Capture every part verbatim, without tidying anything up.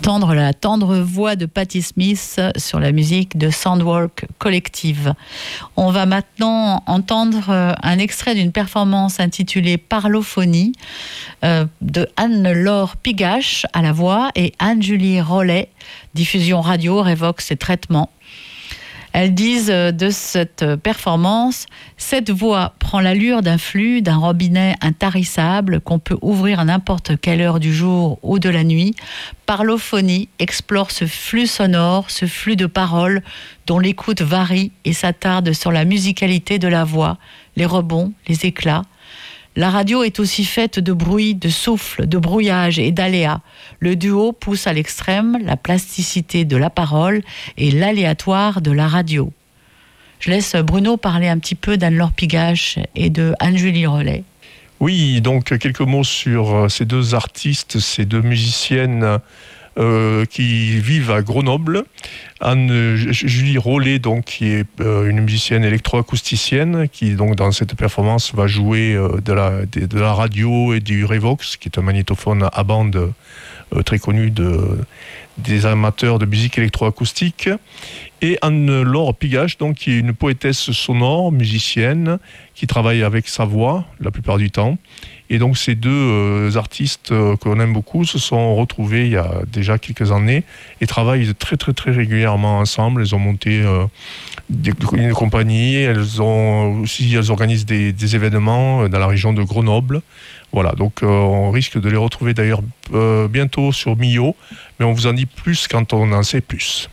entendre la tendre voix de Patti Smith sur la musique de Soundwork Collective. On va maintenant entendre un extrait d'une performance intitulée Parlophonie euh, de Anne-Laure Pigache à la voix et Anne-Julie Rollet, diffusion radio, Revox et traitement. Elles disent de cette performance: cette voix prend l'allure d'un flux, d'un robinet intarissable qu'on peut ouvrir à n'importe quelle heure du jour ou de la nuit. Parlophonie explore ce flux sonore, ce flux de paroles dont l'écoute varie et s'attarde sur la musicalité de la voix, les rebonds, les éclats. La radio est aussi faite de bruit, de souffle, de brouillage et d'aléas. Le duo pousse à l'extrême la plasticité de la parole et l'aléatoire de la radio. Je laisse Bruno parler un petit peu d'Anne-Laure Pigache et de Anne-Julie Rollet. Oui, donc quelques mots sur ces deux artistes, ces deux musiciennes euh, qui vivent à Grenoble. Anne-Julie Rollet, donc, qui est euh, une musicienne électroacousticienne, qui donc dans cette performance va jouer euh, de, la, de, de la radio et du Revox, qui est un magnétophone à bande euh, très connu de, des amateurs de musique électroacoustique. Et Anne-Laure Pigache, donc, qui est une poétesse sonore, musicienne, qui travaille avec sa voix la plupart du temps. Et donc ces deux euh, artistes euh, qu'on aime beaucoup se sont retrouvés il y a déjà quelques années et travaillent très très très régulièrement ensemble. Elles ont monté euh, des, une compagnie, elles ont aussi elles organisent des, des événements dans la région de Grenoble. Voilà, donc euh, on risque de les retrouver d'ailleurs euh, bientôt sur Millau, mais on vous en dit plus quand on en sait plus.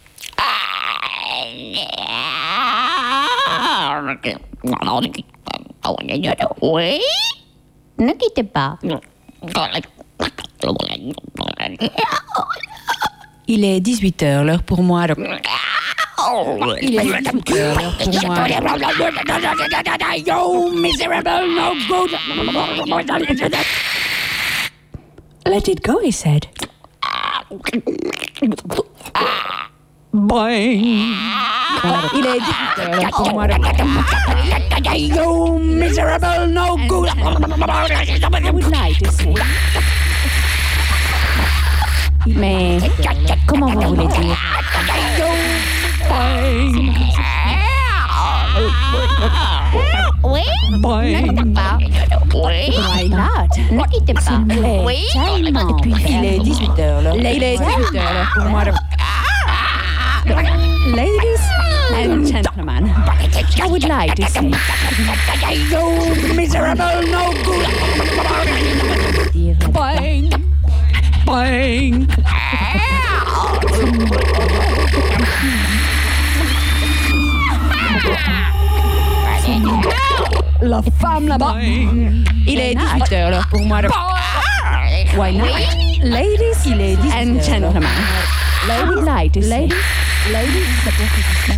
Oui. Ne quittez pas. Il est dix-huit heures, l'heure pour moi. De... Il est dix-huit heures, l'heure pour moi. You miserable, no good. Let it go, he said. Boing. Il est dix-huit heures, l'heure pour moi. De... You miserable, no good. Good night, ici. Mais comment vous voulez dire? Oui. Ne quittez pas. Oui. Why not? Ne quittez pas. Oui. Et puis il est dix-huit heures, l'heure. Il est dix-huit heures, l'heure pour moi. De... Ladies and gentlemen, I would like to say, you miserable, no good. Boing, boing. la femme là-bas. Il est dix-huit heures, l'heure pour moi. De... Why not? Ladies, il est dix-huit heures. And gentlemen, I would like to say, ladies, ladies,